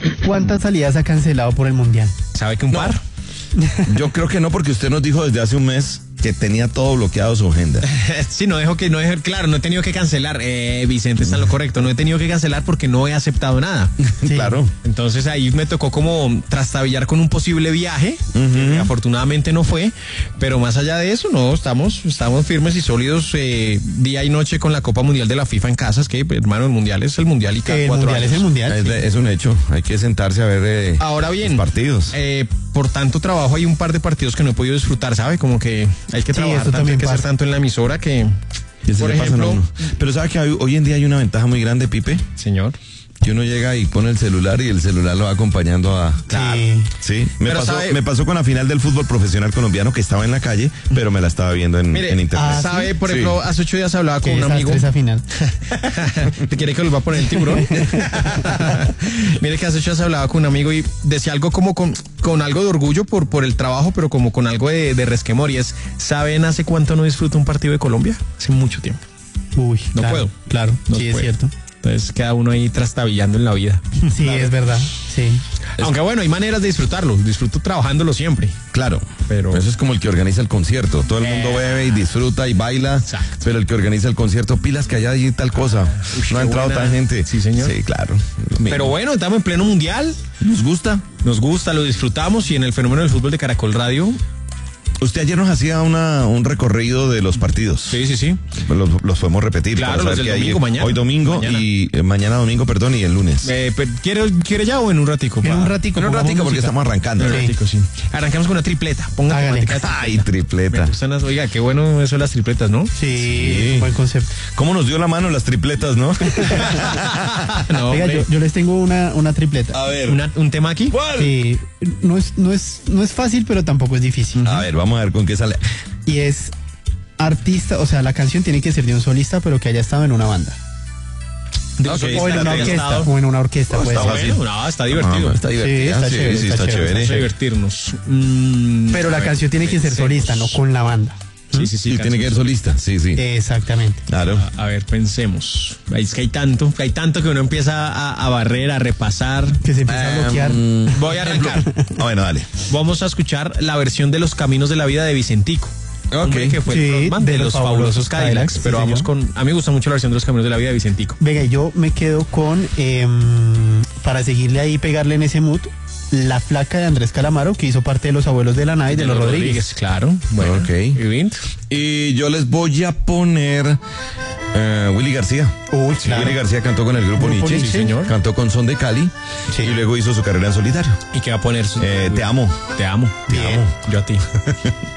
¿cuántas salidas ha cancelado por el Mundial? ¿Sabe que un par? Yo creo que no, porque usted nos dijo desde hace un mes que tenía todo bloqueado su agenda. Sí, claro, no he tenido que cancelar. Vicente está en lo correcto, no he tenido que cancelar porque no he aceptado nada. Sí. Claro. Entonces ahí me tocó como trastabillar con un posible viaje, que afortunadamente no fue, pero más allá de eso, no, estamos firmes y sólidos día y noche con la Copa Mundial de la FIFA en casa. Es que, hermano, el Mundial es el Mundial y cada El 4 Mundial años. es el Mundial. Es un hecho. Hay que sentarse a ver Ahora bien, los partidos. por tanto trabajo hay un par de partidos que no he podido disfrutar, ¿sabe? Como que hay que trabajar eso tanto, hay también que ser pasa. tanto en la emisora que, Que se por le pasan a ejemplo, uno. Pero ¿sabe que hoy en día hay una ventaja muy grande, Pipe? señor. Que uno llega y pone el celular y el celular lo va acompañando a... Sí. Sí, Pero me pasó con la final del fútbol profesional colombiano, que estaba en la calle, pero me la estaba viendo en Mire, internet. ¿sabe? ¿sí? Por Sí. ejemplo, hace 8 días hablaba con Qué un amigo. desastre esa final. ¿Te quiere que lo va a poner el tiburón? Mire que hace 8 días hablaba con un amigo y decía algo como con algo de orgullo por el trabajo, pero como con algo de resquemor. Y es, ¿saben hace cuánto no disfruto un partido de Colombia? Hace mucho tiempo. Uy, No claro, puedo. Claro, No sí, es puedo. cierto. Entonces queda uno ahí trastabillando en la vida. Sí, es verdad. Sí. Aunque bueno, hay maneras de disfrutarlo. Disfruto trabajándolo siempre. Claro, Pero- eso es como el que organiza el concierto. Todo el mundo bebe y disfruta y baila, Exacto. pero el que organiza el concierto, pilas que allá hay tal cosa. No ha qué entrado buena. tanta gente. Sí, señor. Sí, claro. Pero bueno, estamos en pleno mundial. ¿Nos gusta? Nos gusta, lo disfrutamos y en el fenómeno del fútbol de Caracol Radio. Usted ayer nos hacía un recorrido de los partidos. Sí. Los podemos repetir. Claro, para saber los del qué hay domingo, mañana. Hoy domingo Mañana. y mañana domingo, perdón, y el lunes. ¿Quiere ya o en un ratico? En un ratico. En un pongamos ratico porque música. estamos arrancando. En un Sí. ratico, sí. Arranquemos con una tripleta. Ponga Hágale. temática de Ay, tripleta. Me gustan oiga, qué bueno eso de las tripletas, ¿no? Sí, buen concepto. ¿Cómo nos dio la mano las tripletas, no? No, Oiga, hombre. yo les tengo una tripleta. A ver. ¿Un tema aquí? ¿Cuál? Sí, no es fácil, pero tampoco es difícil. A ver, vamos a ver con qué sale. Y es artista, o sea, la canción tiene que ser de un solista, pero que haya estado en una banda. De Ok, solista, O en una que haya orquesta. estado. O en una orquesta, puede está ser. fácil. Bueno, no, está divertido. Está divertido. está chévere, sí, está está chévere. Vamos a chévere. divertirnos. Pero la canción tiene que ser solista, no con la banda. Sí. Sí, tiene que ser solista. Sí, sí. Exactamente. Claro. A ver, pensemos. Es que hay tanto que uno empieza a barrer, a repasar. Que se empieza a bloquear. Voy a arrancar. Bueno, dale. Vamos a escuchar la versión de Los Caminos de la Vida de Vicentico. Ok. Hombre, que fue Sí, el frontman de los fabulosos Cadillacs. sí, Pero vamos señor. a mí me gusta mucho la versión de Los Caminos de la Vida de Vicentico. Venga, yo me quedo con, para seguirle ahí, pegarle en ese mood, La Flaca de Andrés Calamaro, que hizo parte de Los Abuelos de la Nada y de los Rodríguez. Claro. Bueno. Ok. ¿Y Vint? Y yo les voy a poner Willy García. Uy, claro. Willy García cantó con el grupo Grupo Nietzsche. Nietzsche. Sí, señor. Cantó con Son de Cali. Sí. Y luego hizo su carrera en solitario. ¿Y qué va a poner? Te amo. Te amo. Bien. Yo a ti.